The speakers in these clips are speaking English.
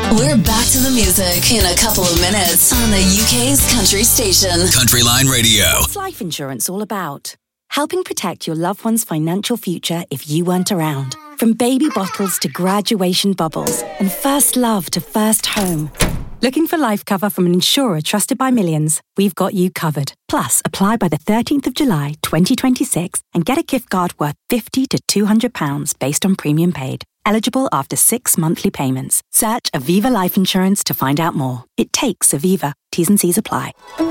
We're back to the music in a couple of minutes on the UK's country station. Country Line Radio. What's life insurance all about? Helping protect your loved one's financial future if you weren't around. From baby bottles to graduation bubbles and first love to first home. Looking for life cover from an insurer trusted by millions? We've got you covered. Plus, apply by the 13th of July 2026 and get a gift card worth £50 to £200 based on premium paid. Eligible after 6 monthly payments. Search Aviva Life Insurance to find out more. It takes Aviva. T's and C's apply.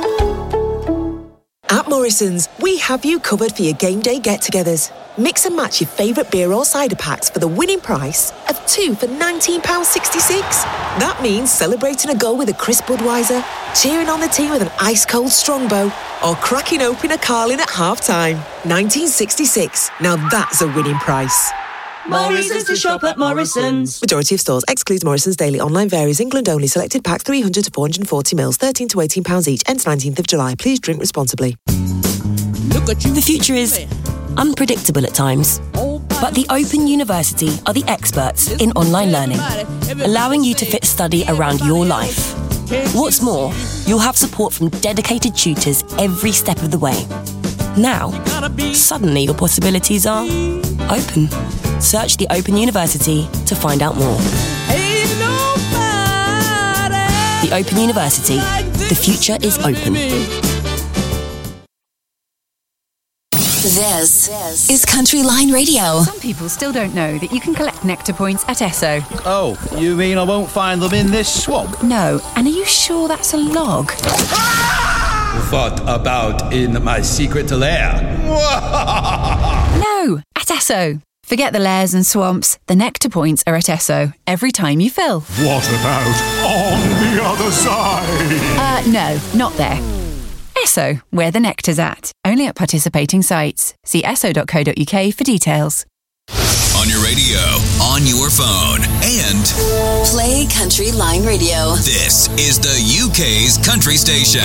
At Morrison's, we have you covered for your game day get-togethers. Mix and match your favourite beer or cider packs for the winning price of 2 for £19.66. That means celebrating a goal with a crisp Budweiser, cheering on the team with an ice-cold Strongbow, or cracking open a Carling at half-time. 1966. Now that's a winning price. Morrison's to shop at Morrison's. Majority of stores excludes Morrison's daily. Online varies. England only. Selected packs 300 to 440 mils. 13 to £18 each. Ends 19th of July. Please drink responsibly. The future is unpredictable at times, but the Open University are the experts in online learning, allowing you to fit study around your life. What's more, you'll have support from dedicated tutors every step of the way. Now, suddenly your possibilities are open. Search the Open University to find out more. The Open University. The future is open. This is Country Line Radio. Some people still don't know that you can collect nectar points at Esso. Oh, you mean I won't find them in this swamp? No, and are you sure that's a log? What about in my secret lair? No, at Esso. Forget the lairs and swamps. The nectar points are at Esso every time you fill. What about on the other side? No, not there. Esso, where the nectar's at. Only at participating sites. See esso.co.uk for details. On your radio, on your phone, and Play Country Line Radio. this is the UK's country station.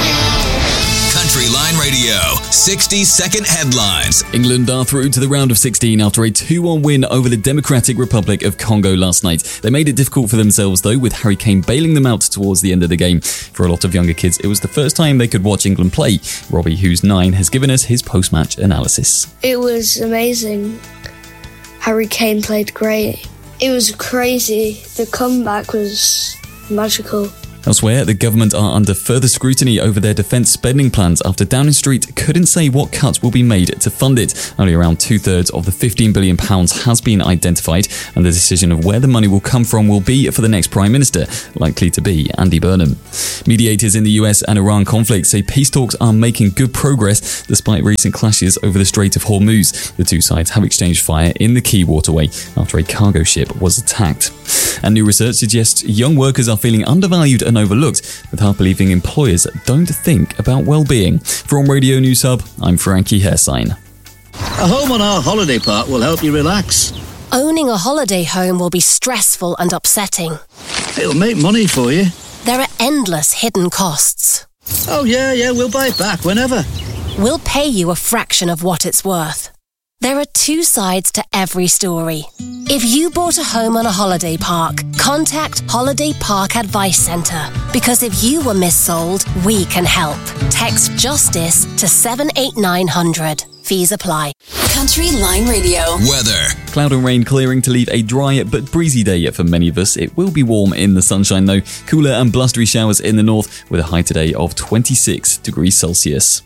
Country Line Radio, 60-second headlines. England are through to the round of 16 after a 2-1 win over the Democratic Republic of Congo last night. They made it difficult for themselves, though, with Harry Kane bailing them out towards the end of the game. For a lot of younger kids, it was the first time they could watch England play. Robbie, who's 9, has given us his post-match analysis. It was amazing. Harry Kane played great. It was crazy. The comeback was magical. Elsewhere, the government are under further scrutiny over their defence spending plans after Downing Street couldn't say what cuts will be made to fund it. Only around 2/3 of the £15 billion has been identified, and the decision of where the money will come from will be for the next Prime Minister, likely to be Andy Burnham. Mediators in the US and Iran conflict say peace talks are making good progress despite recent clashes over the Strait of Hormuz. The two sides have exchanged fire in the key waterway after a cargo ship was attacked. And new research suggests young workers are feeling undervalued and overlooked, with half believing employers don't think about well-being. From Radio News Hub, I'm Frankie Hairsign. A home on our holiday park will help you relax. Owning a holiday home will be stressful and upsetting. It'll make money for you. There are endless hidden costs. Oh yeah, we'll buy it back whenever. We'll pay you a fraction of what it's worth. There are two sides to every story. If you bought a home on a holiday park, contact Holiday Park Advice Centre. Because if you were missold, we can help. Text JUSTICE to 78900. Fees apply. Country Line Radio. Weather. Cloud and rain clearing to leave a dry but breezy day for many of us. It will be warm in the sunshine though. Cooler and blustery showers in the north with a high today of 26 degrees Celsius.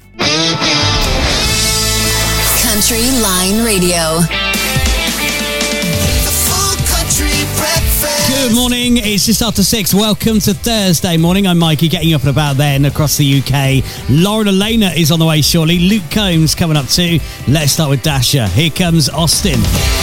Country Line Radio. Good morning, it's just after 6. Welcome to Thursday morning. I'm Mikey, getting you up and about then across the UK. Lauren Elena is on the way shortly. Luke Combs coming up too. Let's start with Dasher. Here comes Austin.